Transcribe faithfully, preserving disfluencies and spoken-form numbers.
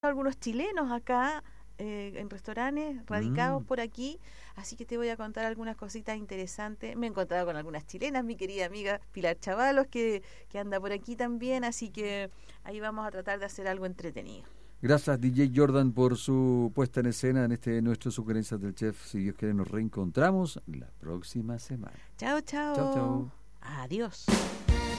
algunos chilenos acá eh, en restaurantes radicados Mm. por aquí, así que te voy a contar algunas cositas interesantes. Me he encontrado con algunas chilenas, mi querida amiga Pilar Chavalos, que, que anda por aquí también, así que ahí vamos a tratar de hacer algo entretenido. Gracias, D J Jordan, por su puesta en escena en este nuestro Sugerencias del Chef. Si Dios quiere, nos reencontramos la próxima semana. Chao, chao. Chao, chao. Adiós.